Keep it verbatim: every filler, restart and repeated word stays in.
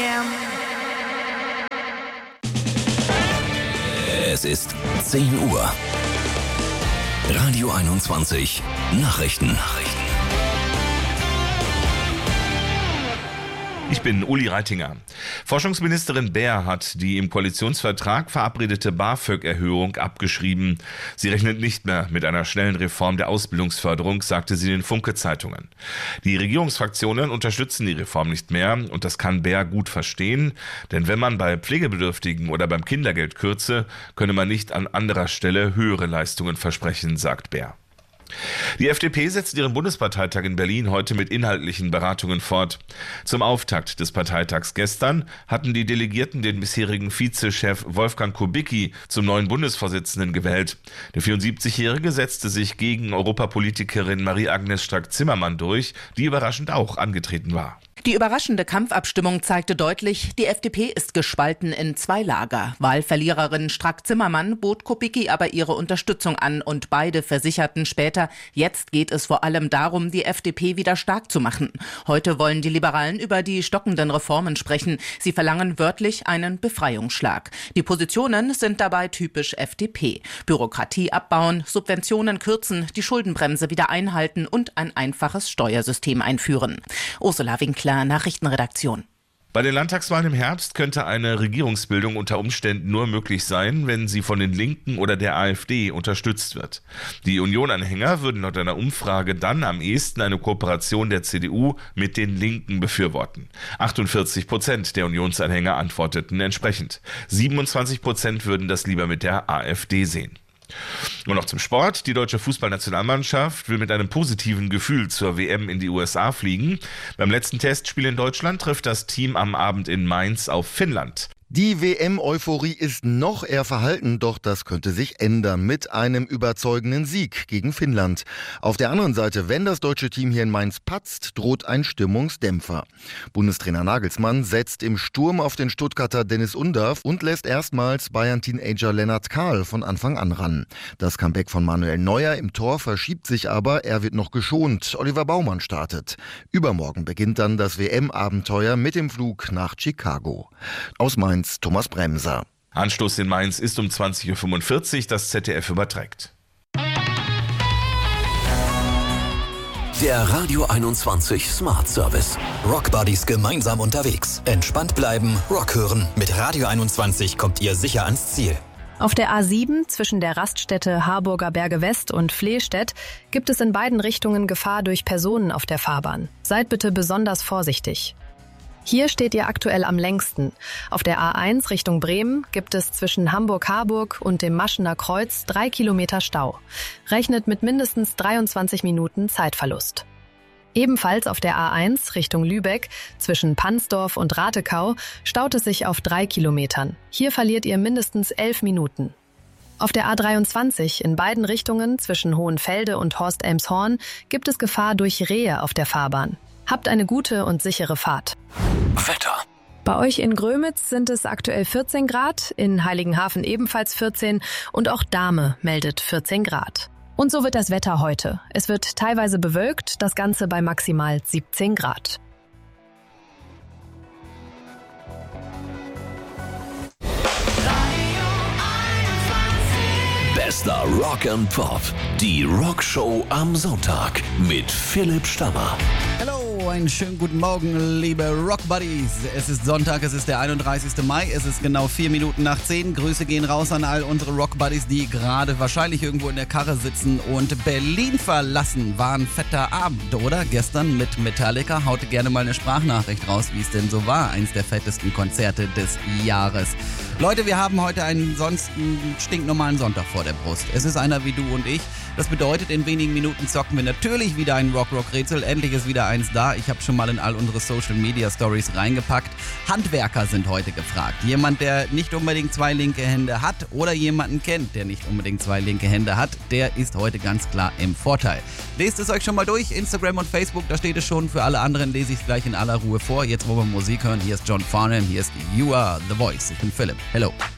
am. Es ist zehn Uhr. Radio einundzwanzig Nachrichten. Nachrichten. Ich bin Uli Reitinger. Forschungsministerin Baer hat die im Koalitionsvertrag verabredete BAföG-Erhöhung abgeschrieben. Sie rechnet nicht mehr mit einer schnellen Reform der Ausbildungsförderung, sagte sie den Funke-Zeitungen. Die Regierungsfraktionen unterstützen die Reform nicht mehr und das kann Baer gut verstehen, denn wenn man bei Pflegebedürftigen oder beim Kindergeld kürze, könne man nicht an anderer Stelle höhere Leistungen versprechen, sagt Baer. Die F D P setzt ihren Bundesparteitag in Berlin heute mit inhaltlichen Beratungen fort. Zum Auftakt des Parteitags gestern hatten die Delegierten den bisherigen Vizechef Wolfgang Kubicki zum neuen Bundesvorsitzenden gewählt. Der vierundsiebzigjährige setzte sich gegen Europapolitikerin Marie-Agnes Strack-Zimmermann durch, die überraschend auch angetreten war. Die überraschende Kampfabstimmung zeigte deutlich, die F D P ist gespalten in zwei Lager. Wahlverliererin Strack-Zimmermann bot Kubicki aber ihre Unterstützung an und beide versicherten später, jetzt geht es vor allem darum, die F D P wieder stark zu machen. Heute wollen die Liberalen über die stockenden Reformen sprechen. Sie verlangen wörtlich einen Befreiungsschlag. Die Positionen sind dabei typisch F D P. Bürokratie abbauen, Subventionen kürzen, die Schuldenbremse wieder einhalten und ein einfaches Steuersystem einführen. Ursula Winkler, Nachrichtenredaktion. Bei den Landtagswahlen im Herbst könnte eine Regierungsbildung unter Umständen nur möglich sein, wenn sie von den Linken oder der AfD unterstützt wird. Die Union-Anhänger würden laut einer Umfrage dann am ehesten eine Kooperation der C D U mit den Linken befürworten. achtundvierzig Prozent der Unionsanhänger antworteten entsprechend. siebenundzwanzig Prozent würden das lieber mit der AfD sehen. Und noch zum Sport. Die deutsche Fußballnationalmannschaft will mit einem positiven Gefühl zur W M in die U S A fliegen. Beim letzten Testspiel in Deutschland trifft das Team am Abend in Mainz auf Finnland. Die W M-Euphorie ist noch eher verhalten, doch das könnte sich ändern mit einem überzeugenden Sieg gegen Finnland. Auf der anderen Seite, wenn das deutsche Team hier in Mainz patzt, droht ein Stimmungsdämpfer. Bundestrainer Nagelsmann setzt im Sturm auf den Stuttgarter Dennis Undav und lässt erstmals Bayern-Teenager Lennart Kahl von Anfang an ran. Das Comeback von Manuel Neuer im Tor verschiebt sich aber, er wird noch geschont. Oliver Baumann startet. Übermorgen beginnt dann das W M-Abenteuer mit dem Flug nach Chicago. Aus Mainz Thomas Bremser. Anstoß in Mainz ist um zwanzig Uhr fünfundvierzig, das Z D F überträgt. Der Radio einundzwanzig Smart Service. Rock Buddies gemeinsam unterwegs. Entspannt bleiben, Rock hören. Mit Radio einundzwanzig kommt ihr sicher ans Ziel. Auf der A sieben zwischen der Raststätte Harburger Berge West und Flehstedt gibt es in beiden Richtungen Gefahr durch Personen auf der Fahrbahn. Seid bitte besonders vorsichtig. Hier steht ihr aktuell am längsten. Auf der A eins Richtung Bremen gibt es zwischen Hamburg-Harburg und dem Maschener Kreuz drei Kilometer Stau. Rechnet mit mindestens dreiundzwanzig Minuten Zeitverlust. Ebenfalls auf der A eins Richtung Lübeck zwischen Pansdorf und Ratekau staut es sich auf drei Kilometern. Hier verliert ihr mindestens elf Minuten. Auf der A dreiundzwanzig in beiden Richtungen zwischen Hohenfelde und Horst-Elmshorn gibt es Gefahr durch Rehe auf der Fahrbahn. Habt eine gute und sichere Fahrt. Wetter. Bei euch in Grömitz sind es aktuell vierzehn Grad, in Heiligenhafen ebenfalls vierzehn und auch Dahme meldet vierzehn Grad. Und so wird das Wetter heute. Es wird teilweise bewölkt, das Ganze bei maximal siebzehn Grad. Bester Rock and Pop. Die Rockshow am Sonntag mit Philipp Stammer. Hallo, einen schönen guten Morgen, liebe Rock Buddies. Es ist Sonntag, es ist der einunddreißigste Mai, es ist genau vier Minuten nach zehn. Grüße gehen raus an all unsere Rock Buddies, die gerade wahrscheinlich irgendwo in der Karre sitzen und Berlin verlassen. War ein fetter Abend, oder? Gestern mit Metallica. Haute gerne mal eine Sprachnachricht raus, wie es denn so war. Eins der fettesten Konzerte des Jahres. Leute, wir haben heute einen sonst stinknormalen Sonntag vor der Brust. Es ist einer wie du und ich. Das bedeutet, in wenigen Minuten zocken wir natürlich wieder ein Rock-Rock-Rätsel. Endlich ist wieder eins da. Ich habe schon mal in all unsere Social-Media-Stories reingepackt. Handwerker sind heute gefragt. Jemand, der nicht unbedingt zwei linke Hände hat oder jemanden kennt, der nicht unbedingt zwei linke Hände hat, der ist heute ganz klar im Vorteil. Lest es euch schon mal durch. Instagram und Facebook, da steht es schon. Für alle anderen lese ich es gleich in aller Ruhe vor. Jetzt wollen wir Musik hören. Hier ist John Farnham, hier ist You Are The Voice. Ich bin Philipp. Hello.